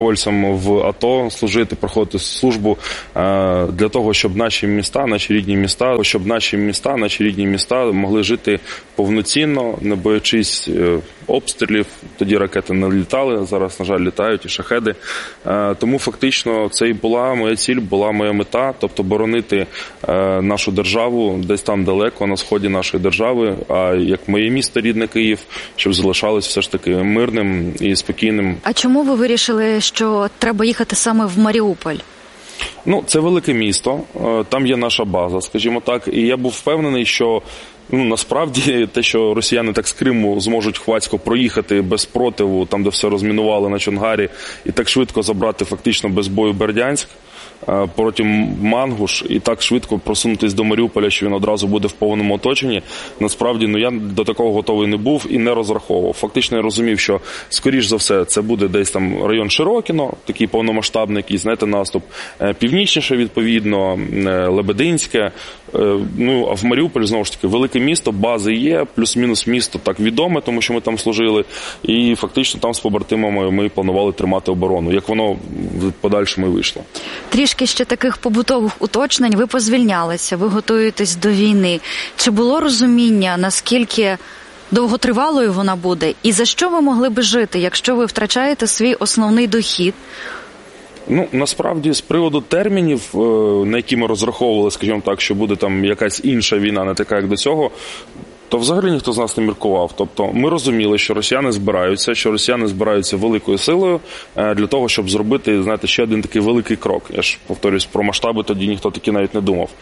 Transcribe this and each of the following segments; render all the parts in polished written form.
добровольцям в АТО служити, проходити службу для того, щоб наші міста, наші рідні міста могли жити повноцінно, не боячись обстрілів. Тоді ракети не літали, зараз, на жаль, літають і шахеди. Тому фактично це і була моя ціль, була моя мета, тобто боронити нашу державу десь там далеко, на сході нашої держави, а як моє місто рідне Київ, щоб залишалось все ж таки мирним і спокійним. А чому ви вирішили, що треба їхати саме в Маріуполь? Це велике місто, там є наша база, скажімо так, і я був впевнений, що насправді те, що росіяни так з Криму зможуть хвацько проїхати без спротиву, там де все розмінували на Чонгарі, і так швидко забрати фактично без бою Бердянськ, потім Мангуш, і так швидко просунутися до Маріуполя, що він одразу буде в повному оточенні. Насправді, я до такого готовий не був і не розраховував. Фактично я розумів, що, скоріш за все, це буде десь там район Широкіно, такий повномасштабний якийсь, наступ. Північніше, відповідно, Лебединське. А в Маріуполі, знову ж таки, велике місто, бази є, плюс-мінус місто так відоме, тому що ми там служили, і фактично там з побратимами ми планували тримати оборону. Як воно в подальшому і вийшло. Трішки ще таких побутових уточнень. Ви позвільнялися, ви готуєтесь до війни. Чи було розуміння, наскільки довготривалою вона буде? І за що ви могли би жити, якщо ви втрачаєте свій основний дохід? Насправді, з приводу термінів, на які ми розраховували, скажімо так, що буде там якась інша війна, не така, як до цього, то взагалі ніхто з нас не міркував. Тобто ми розуміли, що росіяни збираються великою силою для того, щоб зробити, ще один такий великий крок. Я ж повторюсь, про масштаби тоді ніхто таки навіть не думав.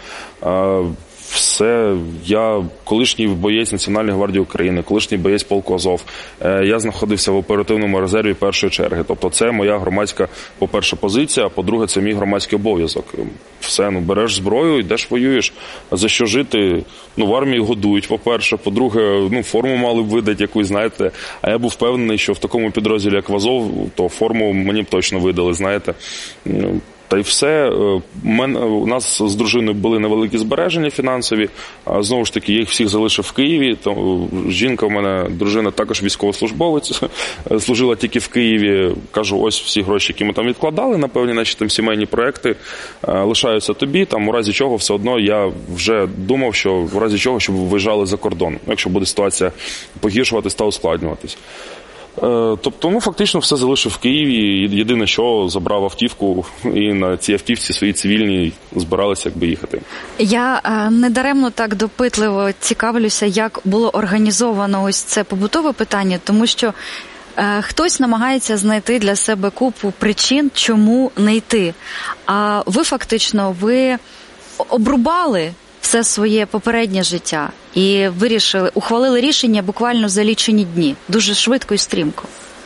Я колишній боєць Національної гвардії України, колишній боєць полку Азов. Я знаходився в оперативному резерві першої черги. Тобто це моя громадська, по-перше, позиція, а по-друге, це мій громадський обов'язок. Береш зброю, йдеш воюєш. За що жити? В армії годують, по-перше. По-друге, форму мали б видати якусь, знаєте. А я був впевнений, що в такому підрозділі, як в Азов, то форму мені б точно видали, знаєте. Та й все. У нас з дружиною були невеликі збереження фінансові. Знову ж таки, я їх всіх залишив в Києві. Жінка в мене, дружина, також військовослужбовець, служила тільки в Києві. Кажу, ось всі гроші, які ми там відкладали, на певні сімейні проекти, лишаються тобі. У разі чого все одно я вже думав, що в разі чого, щоб виїжджали за кордон, якщо буде ситуація погіршуватись та ускладнюватись. Тобто, фактично все залишив в Києві. Єдине, що забрав автівку, і на цій автівці своїй цивільній збиралися їхати. Я недаремно так допитливо цікавлюся, як було організовано ось це побутове питання, тому що хтось намагається знайти для себе купу причин, чому не йти. А ви фактично, обрубали все своє попереднє життя і ухвалили рішення буквально за лічені дні, дуже швидко і стрімко.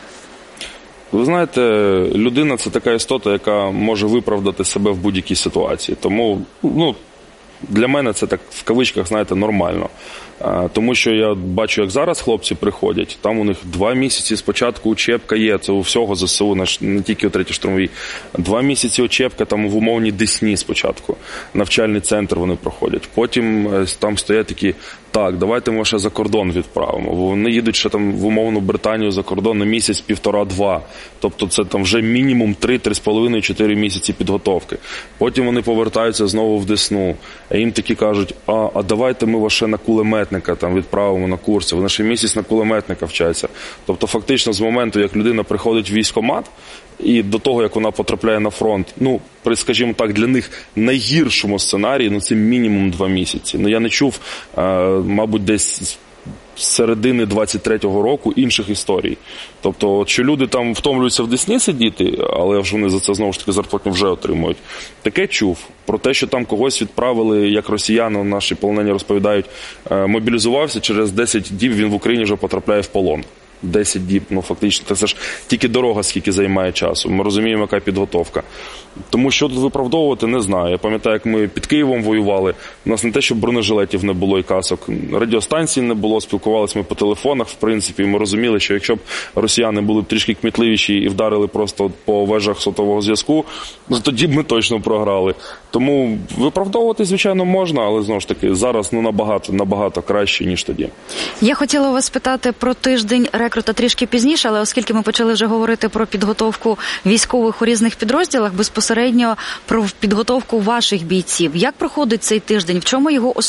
Ви знаєте, людина – це така істота, яка може виправдати себе в будь-якій ситуації. Тому, для мене це так в кавичках, нормально. Тому що я бачу, як зараз хлопці приходять, там у них 2 місяці спочатку учебка є, це у всього ЗСУ, не тільки у 3-й штурмовій. 2 місяці учебка там в умовній Десні спочатку, навчальний центр вони проходять. Потім там стоять такі, так, давайте ми ще за кордон відправимо. Вони їдуть ще там в умовну Британію за кордон на місяць, 1,5-2. Тобто це там вже мінімум 3,5-4 місяці підготовки. Потім вони повертаються знову в Десну. А їм такі кажуть, а давайте ми вас ще на кулеметника там відправимо на курси. Вони ще місяць на кулеметника вчаться. Тобто фактично з моменту, як людина приходить в військкомат, і до того, як вона потрапляє на фронт, при, скажімо так, для них найгіршому сценарії, це мінімум 2 місяці. Я не чув, мабуть, десь з середини 23-го року інших історій. Тобто, що люди там втомлюються в Десні сидіти, але ж вони за це, знову ж таки, зарплатню вже отримують. Таке чув. Про те, що там когось відправили, як росіяни, наші полонені розповідають, мобілізувався, через 10 діб він в Україні вже потрапляє в полон. 10 діб, фактично, це ж тільки дорога скільки займає часу. Ми розуміємо, яка підготовка. Тому що тут виправдовувати, не знаю. Я пам'ятаю, як ми під Києвом воювали, у нас не те, що бронежилетів не було і касок, радіостанцій не було, спілкувалися ми по телефонах, в принципі, і ми розуміли, що якщо б росіяни були б трішки кмітливіші і вдарили просто по вежах сотового зв'язку, тоді б ми точно програли. Тому виправдовувати, звичайно, можна, але, знову ж таки, зараз набагато краще, ніж тоді. Я хотіла вас питати про тиждень рекрута трішки пізніше, але оскільки ми почали вже говорити про підготовку військових у різних підрозділах, безпосередньо про підготовку ваших бійців. Як проходить цей тиждень? В чому його